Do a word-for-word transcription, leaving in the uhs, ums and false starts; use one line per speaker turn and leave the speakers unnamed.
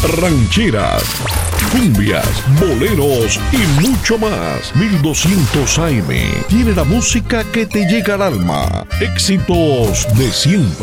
rancheras, cumbias, boleros y mucho más. mil doscientos A M tiene la música que te llega al alma. Éxitos de siempre.